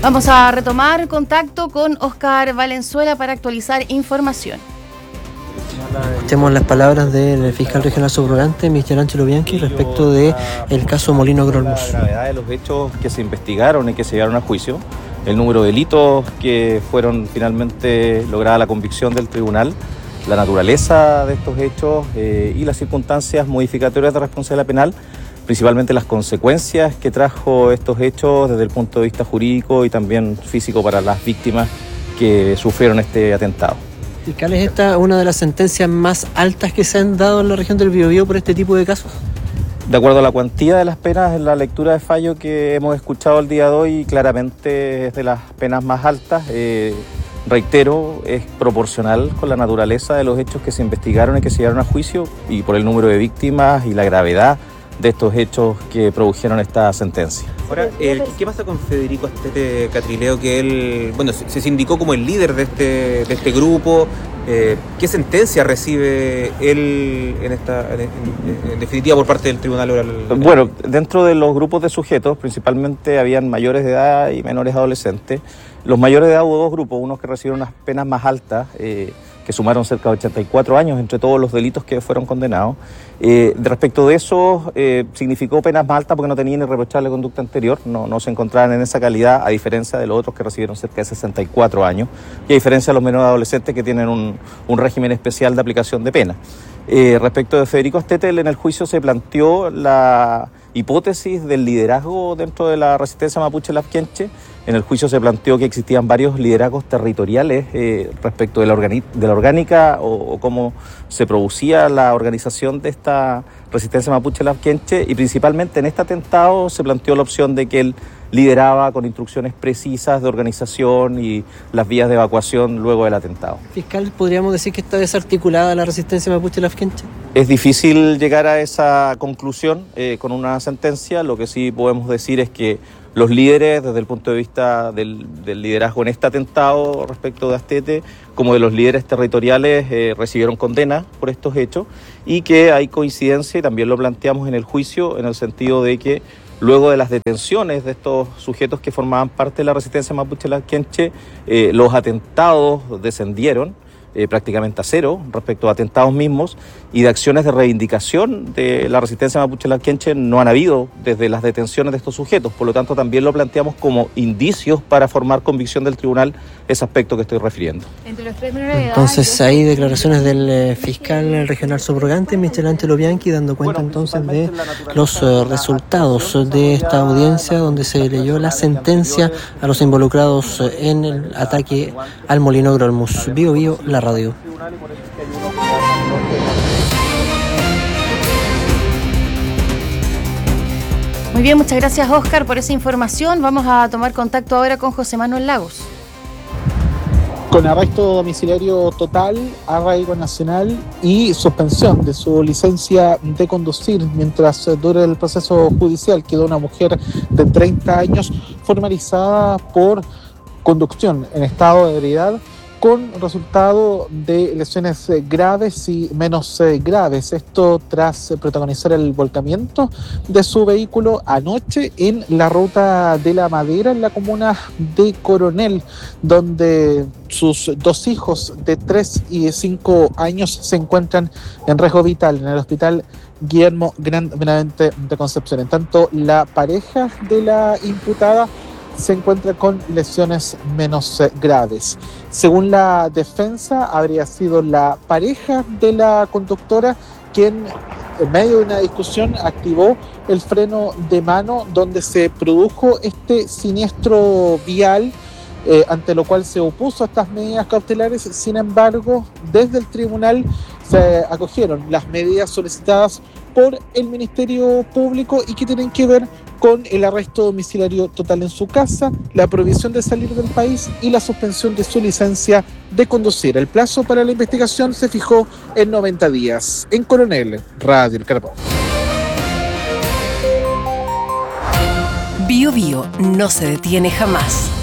Vamos a retomar contacto con Óscar Valenzuela para actualizar información. Escuchemos las palabras del fiscal regional subrogante, Michelangelo Bianchi, respecto del caso Molino Grollmus. La gravedad de los hechos que se investigaron y que se llevaron a juicio, el número de delitos que fueron finalmente lograda la convicción del tribunal, la naturaleza de estos hechos y las circunstancias modificatorias de responsabilidad penal, principalmente las consecuencias que trajo estos hechos desde el punto de vista jurídico y también físico para las víctimas que sufrieron este atentado. Fiscal, ¿es esta una de las sentencias más altas que se han dado en la región del Biobío por este tipo de casos? De acuerdo a la cuantía de las penas, en la lectura de fallo que hemos escuchado el día de hoy, claramente es de las penas más altas. Reitero, es proporcional con la naturaleza de los hechos que se investigaron y que se llevaron a juicio y por el número de víctimas y la gravedad de estos hechos que produjeron esta sentencia. Ahora, ¿qué pasa con Federico Astete Catrileo, que él, se sindicó como el líder de este grupo? ¿Qué sentencia recibe él en definitiva por parte del Tribunal Oral? Bueno, dentro de los grupos de sujetos, principalmente habían mayores de edad y menores adolescentes. Los mayores de edad hubo dos grupos, unos que recibieron unas penas más altas, que sumaron cerca de 84 años entre todos los delitos que fueron condenados. Respecto de eso, significó penas más altas porque no tenían irreprochable conducta anterior, no se encontraban en esa calidad, a diferencia de los otros que recibieron cerca de 64 años, y a diferencia de los menores adolescentes que tienen un régimen especial de aplicación de pena. Respecto de Federico Astete, en el juicio se planteó la hipótesis del liderazgo dentro de la resistencia mapuche Lafkenche. En el juicio se planteó que existían varios liderazgos territoriales respecto de la orgánica o cómo se producía la organización de esta resistencia mapuche Lafkenche, y principalmente en este atentado se planteó la opción de que él lideraba con instrucciones precisas de organización y las vías de evacuación luego del atentado. Fiscal, ¿podríamos decir que está desarticulada la resistencia mapuche Lafkenche? Es difícil llegar a esa conclusión con una sentencia. Lo que sí podemos decir es que los líderes, desde el punto de vista del liderazgo en este atentado respecto de Astete, como de los líderes territoriales, recibieron condena por estos hechos, y que hay coincidencia, y también lo planteamos en el juicio, en el sentido de que luego de las detenciones de estos sujetos que formaban parte de la resistencia mapuche Lafkenche, los atentados descendieron prácticamente a cero respecto a atentados mismos, y de acciones de reivindicación de la resistencia mapuche Lafkenche no han habido desde las detenciones de estos sujetos. Por lo tanto, también lo planteamos como indicios para formar convicción del tribunal ese aspecto que estoy refiriendo. Entre los tres menores de edad. Entonces, hay declaraciones del fiscal regional subrogante, Michelangelo Bianchi, dando cuenta entonces de los resultados de esta audiencia donde se leyó la sentencia a los involucrados en el ataque al Molino Grollmus. Biobío, la radio. Muy bien, muchas gracias, Óscar, por esa información. Vamos a tomar contacto ahora con José Manuel Lagos. Con arresto domiciliario total, arraigo nacional y suspensión de su licencia de conducir mientras dure el proceso judicial, quedó una mujer de 30 años formalizada por conducción en estado de ebriedad, con resultado de lesiones graves y menos graves. Esto tras protagonizar el volcamiento de su vehículo anoche en la ruta de La Madera, en la comuna de Coronel, donde sus dos hijos de 3 y 5 años se encuentran en riesgo vital en el hospital Guillermo Gran Benavente de Concepción. En tanto, la pareja de la imputada se encuentra con lesiones menos graves. Según la defensa, habría sido la pareja de la conductora quien, en medio de una discusión, activó el freno de mano, donde se produjo este siniestro vial, ante lo cual se opuso a estas medidas cautelares. Sin embargo, desde el tribunal se acogieron las medidas solicitadas por el Ministerio Público y que tienen que ver con el arresto domiciliario total en su casa, la prohibición de salir del país y la suspensión de su licencia de conducir. El plazo para la investigación se fijó en 90 días. En Coronel, Radio El Carbón. Biobío no se detiene jamás.